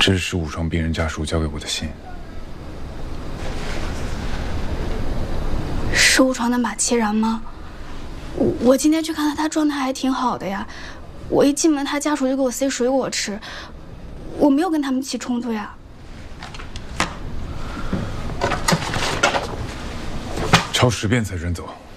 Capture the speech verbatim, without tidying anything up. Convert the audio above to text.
这是十五床病人家属交给我的信。 十五床的马其然吗？我我今天去看他，他状态还挺好的呀。我一进门，他家属就给我塞水果吃，我没有跟他们起冲突呀。 抄十遍才准走。